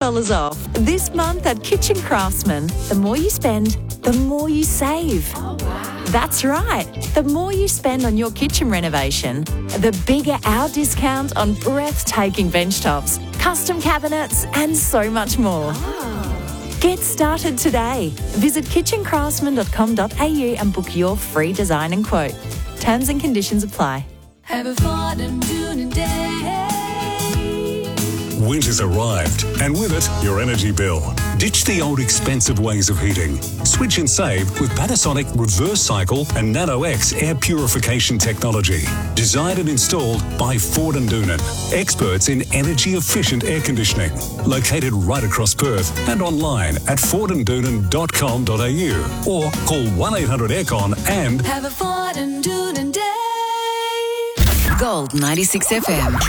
$10 off. This month at Kitchen Craftsman, the more you spend, the more you save. That's right. The more you spend on your kitchen renovation, the bigger our discount on breathtaking bench tops, custom cabinets and so much more. Get started today. Visit kitchencraftsman.com.au and book your free design and quote. Terms and conditions apply. Have a fun and Noonan day. Winter's arrived, and with it, your energy bill. Ditch the old expensive ways of heating. Switch and save with Panasonic Reverse Cycle and Nano X air purification technology. Designed and installed by Ford and Doonan, experts in energy-efficient air conditioning. Located right across Perth and online at fordanddoonan.com.au or call 1-800-AIRCON and Have a fun and Noonan day. Gold 96 FM.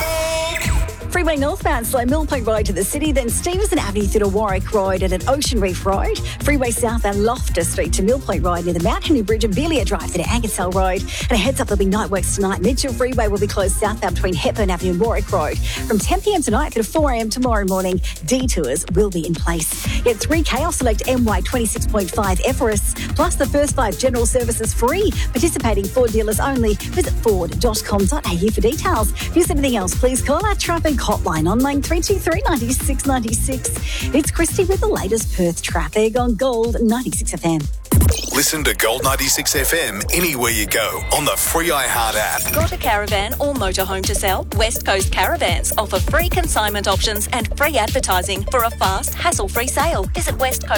Freeway northbound, slow Mill Point Road to the city, then Stevenson Avenue through to Warwick Road and at Ocean Reef Road. Freeway southbound Loftus Street to Mill Point Road near the Mount Henry Bridge and Belia Drive through to Angasell Road. And a heads up, there'll be night works tonight. Mitchell Freeway will be closed southbound between Hepburn Avenue and Warwick Road. From 10 p.m. tonight through to 4 a.m. tomorrow morning, detours will be in place. Get 3 Chaos Select MY 26.5 Everest, plus the first 5 general services free. Participating Ford dealers only. Visit ford.com.au for details. If there's anything else, please call our traffic hotline on 9323 96 96. It's Christy with the latest Perth traffic on Gold 96 FM. Listen to Gold 96 FM anywhere you go on the free iHeart app. Got a caravan or motorhome to sell? West Coast Caravans offer free consignment options and free advertising for a fast, hassle-free sale. Visit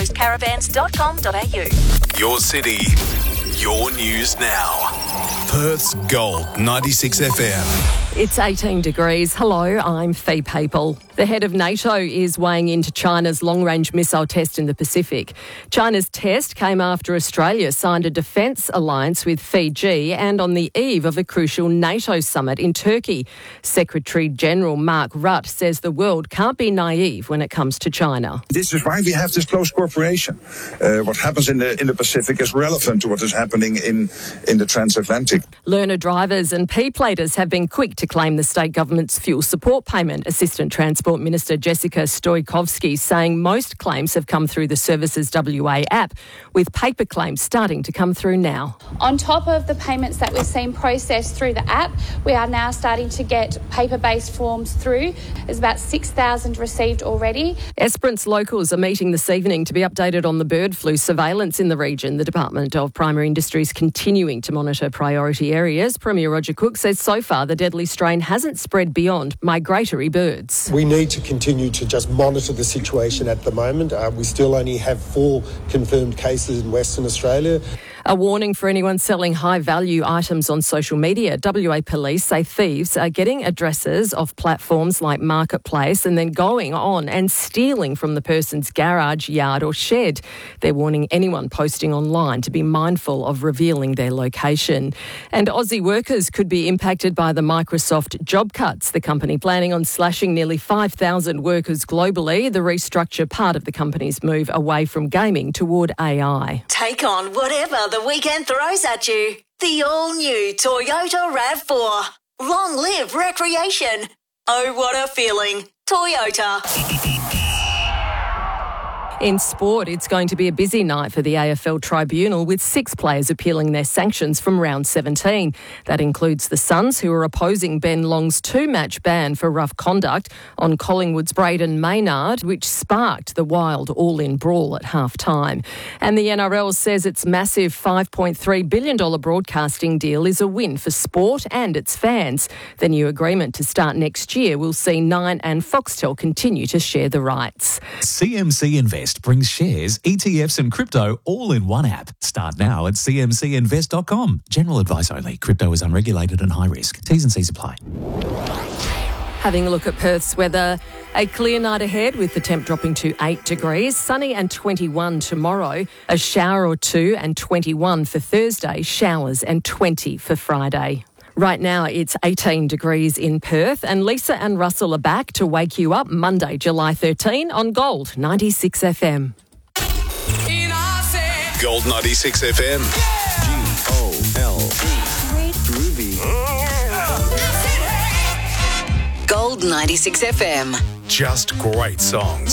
westcoastcaravans.com.au. Your city, your news now. Perth's Gold 96 FM. It's 18 degrees. Hello, I'm Fee Papel. The head of NATO is weighing into China's long-range missile test in the Pacific. China's test came after Australia signed a defence alliance with Fiji and on the eve of a crucial NATO summit in Turkey. Secretary-General Mark Rutte says the world can't be naive when it comes to China. This is why we have this close cooperation. What happens in the Pacific is relevant to what is happening in the transatlantic. Learner drivers and P-platers have been quick to claim the state government's fuel support payment. Assistant Transport Minister Jessica Stoikovsky saying most claims have come through the Services WA app, with paper claims starting to come through now. On top of the payments that we've seen processed through the app, we are now starting to get paper-based forms through. There's about 6,000 received already. Esperance locals are meeting this evening to be updated on the bird flu surveillance in the region. The Department of Primary Industries continuing to monitor priority areas. Premier Roger Cook says so far the deadly strain hasn't spread beyond migratory birds. We need to continue to just monitor the situation at the moment. We still only have 4 confirmed cases in Western Australia. A warning for anyone selling high-value items on social media. WA Police say thieves are getting addresses of platforms like Marketplace and then going on and stealing from the person's garage, yard or shed. They're warning anyone posting online to be mindful of revealing their location. And Aussie workers could be impacted by the Microsoft job cuts. The company planning on slashing nearly 5,000 workers globally. The restructure part of the company's move away from gaming toward AI. Take on whatever the weekend throws at you. The all-new Toyota RAV4. Long live recreation. Oh, what a feeling. Toyota. In sport, it's going to be a busy night for the AFL Tribunal with 6 players appealing their sanctions from round 17. That includes the Suns, who are opposing Ben Long's 2-match ban for rough conduct on Collingwood's Braden Maynard, which sparked the wild all-in brawl at half-time. And the NRL says its massive $5.3 billion broadcasting deal is a win for sport and its fans. The new agreement to start next year will see Nine and Foxtel continue to share the rights. CMC Invest brings shares, ETFs and crypto all in one app. Start now at cmcinvest.com. General advice only. Crypto is unregulated and high risk. T's and C's apply. Having a look at Perth's weather, a clear night ahead with the temp dropping to 8 degrees, sunny and 21 tomorrow, a shower or 2 and 21 for Thursday, showers and 20 for Friday. Right now, it's 18 degrees in Perth, and Lisa and Russell are back to wake you up Monday, July 13 on Gold 96 FM. Gold 96 FM. Groovy. Gold 96 FM. Just great songs.